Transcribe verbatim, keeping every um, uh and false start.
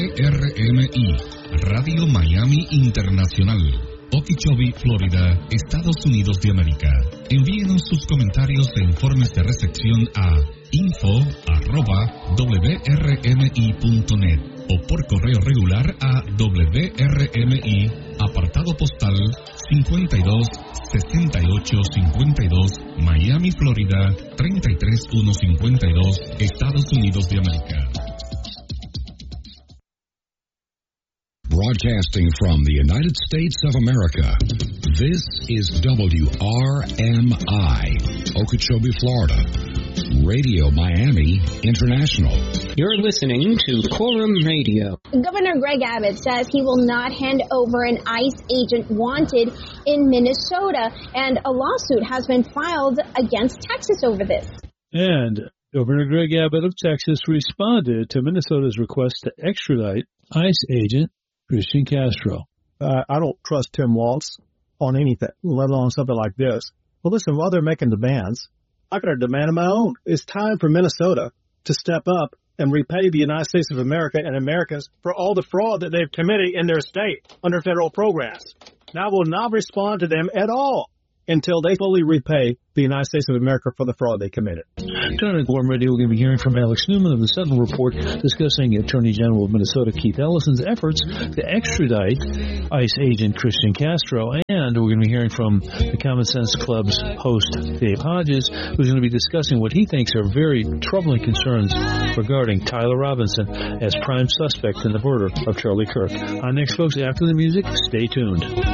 R M I, Radio Miami Internacional, Okeechobee, Florida, Estados Unidos de América. Envíenos sus comentarios e informes de recepción a info arroba w r m i punto net o por correo regular a W R M I, apartado postal cincuenta y dos sesenta y ocho cincuenta y dos, Miami, Florida treinta y tres mil ciento cincuenta y dos, Estados Unidos de América. Broadcasting from the United States of America, this is W R M I, Okeechobee, Florida, Radio Miami International. You're listening to Quorum Radio. Governor Greg Abbott says he will not hand over an ICE agent wanted in Minnesota, and a lawsuit has been filed against Texas over this. And Governor Greg Abbott of Texas responded to Minnesota's request to extradite ICE agent Christian Castro. Uh, I don't trust Tim Walz on anything, let alone something like this. Well, listen, while they're making demands, I got a demand of my own. It's time for Minnesota to step up and repay the United States of America and Americans for all the fraud that they've committed in their state under federal programs. And I will not respond to them at all until they fully repay the United States of America for the fraud they committed. Tonight on Quorum Radio, we're going to be hearing from Alex Newman of the Sentinel Report discussing Attorney General of Minnesota Keith Ellison's efforts to extradite ICE agent Christian Castro. And we're going to be hearing from the Common Sense Club's host, Dave Hodges, who's going to be discussing what he thinks are very troubling concerns regarding Tyler Robinson as prime suspect in the murder of Charlie Kirk. On next, folks, after the music, stay tuned.